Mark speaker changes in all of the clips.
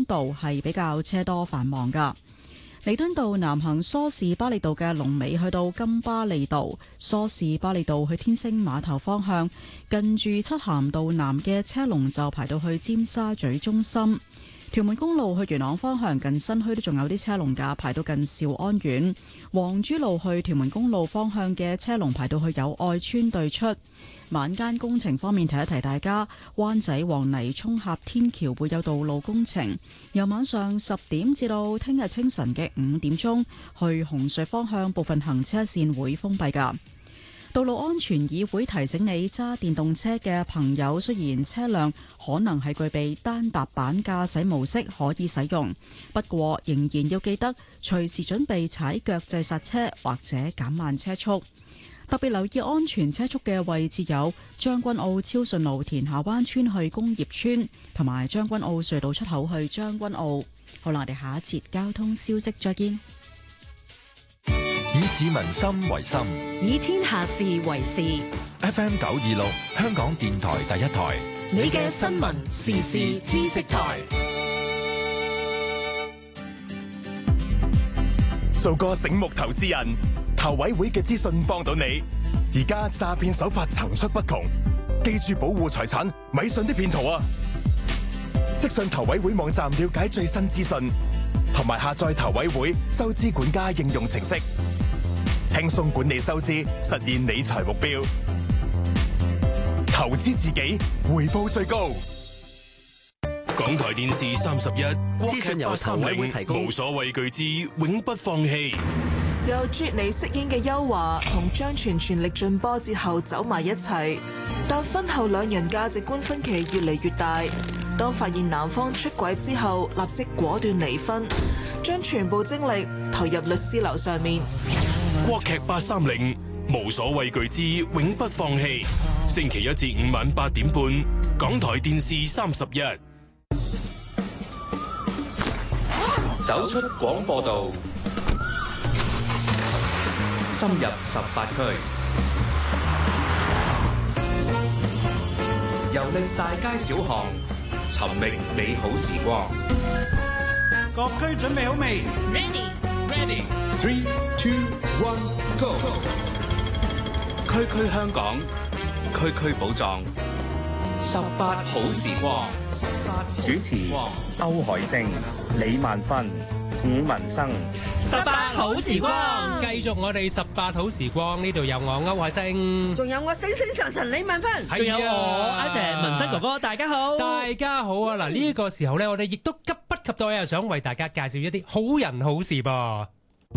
Speaker 1: 道係比較車多繁忙㗎。彌敦道南行梳士巴利道嘅龍尾去到金巴利道，梳士巴利道去天星碼頭方向，近住漆咸道南嘅車龍就排到去尖沙咀中心。屯門公路去元朗方向近新墟都仲有啲車龍㗎，排到近兆安苑。黃珠路去屯門公路方向嘅車龍排到去友愛邨對出。晚間工程方面，提一提大家，灣仔黃泥涌峽天橋會有道路工程，由晚上10點至到聽日清晨嘅5點鐘，去紅隧方向部分行車線會封閉㗎。道路安全議會提醒你，揸電動車嘅朋友，雖然車輛可能係具備單踏板駕駛模式可以使用，不過仍然要記得隨時準備踩腳掣剎車或者減慢車速。特別留意安全車速嘅位置有將軍澳超順路田下灣村去工業村，同埋將軍澳隧道出口去將軍澳。好啦，我哋下一節交通消息再見。
Speaker 2: 以市民心為心，
Speaker 3: 以天下事為事。
Speaker 2: FM 926香港電台第一台，
Speaker 3: 你嘅新聞時事知識台。
Speaker 4: 做個醒目投資人，投委會嘅資訊幫到你。而家詐騙手法層出不窮，記住保護財產，咪信啲騙徒啊！即上投委會網站了解最新資訊，同埋下載投委會收支管家應用程式，輕鬆管理收支，實現理財目標。投資自己，回報最高。
Speaker 5: 港台電視31，
Speaker 6: 資訊由投委會提供。
Speaker 5: 無所畏懼之永不放棄。
Speaker 7: 由啜尼飾演嘅邱華同張全全力盡波折後走埋一齊，但婚後兩人價值觀分歧越嚟越大。當發現男方出軌之後，立即果斷離婚，將全部精力投入律師樓上面。
Speaker 5: 國劇830，無所畏懼之永不放棄。星期1至5晚8點半，港台電視31。
Speaker 6: 走出廣播道，深入18區，遊歷大街小巷，尋覓美好時光。
Speaker 8: 各區準備好未
Speaker 6: ？Ready。3、2、1 Go！ 區區香港，區區寶藏，18好時光。
Speaker 9: 主持歐海星、李萬芬、伍文生。
Speaker 10: 18好時光，繼續我哋18好時光，呢度有我歐海星，
Speaker 11: 仲有我星星神神李萬芬，
Speaker 10: 仲有我
Speaker 12: 阿謝文生哥哥，大家好，
Speaker 10: 大家好啊！嗱，呢個時候咧，我哋亦都急不及待啊，想為大家介紹一啲好人好事噃。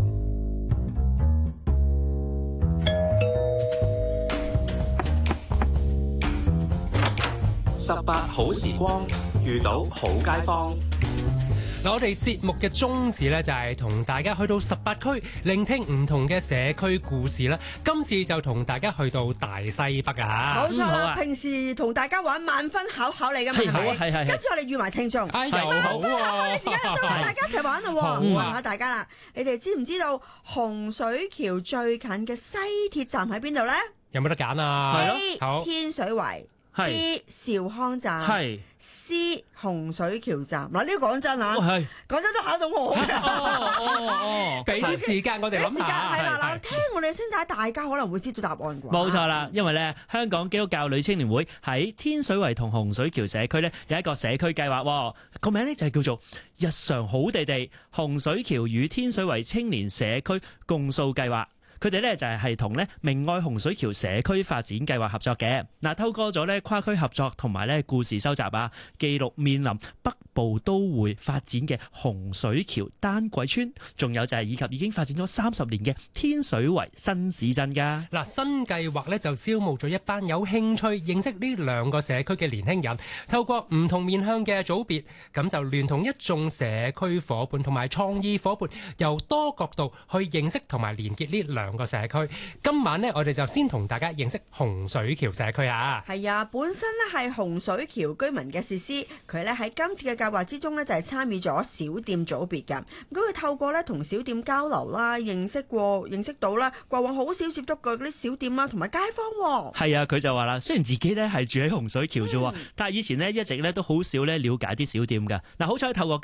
Speaker 6: 18好時光，遇到好街坊。
Speaker 10: 嗱，我哋節目嘅宗旨咧就係同大家去到18區，聆聽唔同嘅社區故事啦。今次就同大家去到大西北啊！
Speaker 11: 冇錯啦，平時同大家玩萬分考考你㗎嘛，係咪？跟住我哋預埋聽眾，
Speaker 10: 又好喎！
Speaker 11: 時間到啦，大家一齊玩啦！問下大家啦，你哋知唔知道洪水橋最近嘅西鐵站喺邊度咧？
Speaker 10: 有冇得揀啊
Speaker 11: ？A 天水圍。B 兆康站，C 洪水橋站。嗱，呢個講真啊，講真都考到我嘅。
Speaker 10: 俾啲時間我哋諗下。
Speaker 11: 係啦，嗱，聽我哋聲帶，大家可能會知道答案啩。
Speaker 12: 冇錯啦，因為咧，香港基督教女青年會喺天水圍同洪水橋社區咧有一個社區計劃，個名咧就係叫做日常好地地洪水橋與天水圍青年社區共塑計劃。佢哋咧就係同咧明愛洪水橋社區發展計劃合作嘅。嗱，透過咗咧跨區合作同埋咧故事收集啊，記錄面臨北部都會發展嘅洪水橋單軌村，仲有就係以及已經發展咗30年嘅天水圍新市鎮㗎。
Speaker 10: 嗱，新計劃咧就招募咗一班有興趣認識呢兩個社區嘅年輕人，透過唔同面向嘅組別，咁就聯同一眾社區夥伴同埋創意夥伴，由多角度去認識同埋連結呢兩個社區。今晚呢，我哋就先同大家認識洪水橋社區啊。
Speaker 11: 係啊，本身呢係洪水橋居民嘅設施，佢呢喺今次嘅計劃之中呢，就係參與咗小店組別㗎。咁佢透過呢同小店交流啦，認識到啦過往好少接觸過嗰啲小店啦，同埋街坊。
Speaker 12: 係啊，佢就話啦，雖然自己呢係住喺洪水橋啫，但係以前呢一直呢都好少呢了解啲小店㗎。嗱，好彩透過